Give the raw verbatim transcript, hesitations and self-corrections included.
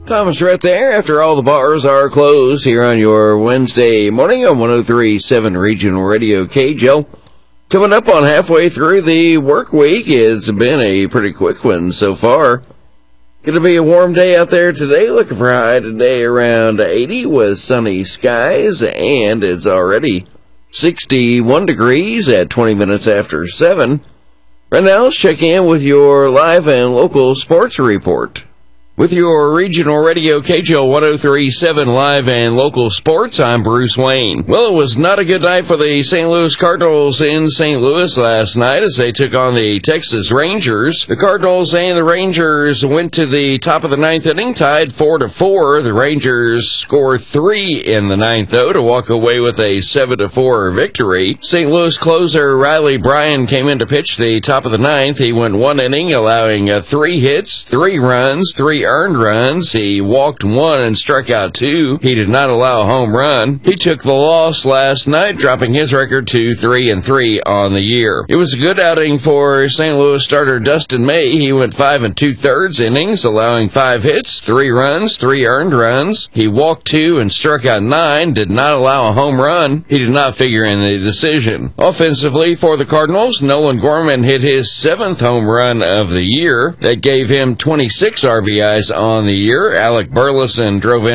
Thomas right there after all the bars are closed here on your Wednesday morning on one oh three point seven Regional Radio K J O. Coming up on halfway through the work week, it's been a pretty quick one so far. Going to be a warm day out there today, looking for a high today around eighty with sunny skies, and it's already sixty-one degrees at twenty minutes after seven. Right now, let's check in with your live and local sports report. With your Regional Radio K J O one oh three point seven live and local sports, I'm Bruce Wayne. Well, it was not a good night for the Saint Louis Cardinals in Saint Louis last night as they took on the Texas Rangers. The Cardinals and the Rangers went to the top of the ninth inning, tied four to four. The Rangers scored three in the ninth, though, to walk away with a seven to four victory. Saint Louis closer Riley Bryan came in to pitch the top of the ninth. He went one inning, allowing uh, three hits, three runs, three earned runs. He walked one and struck out two. He did not allow a home run. He took the loss last night, dropping his record to three and three on the year. It was a good outing for Saint Louis starter Dustin May. He went five and two thirds innings, allowing five hits, three runs, three earned runs. He walked two and struck out nine, did not allow a home run. He did not figure in the decision. Offensively for the Cardinals, Nolan Gorman hit his seventh home run of the year. That gave him twenty-six R B Is on the year. Alec Burleson drove in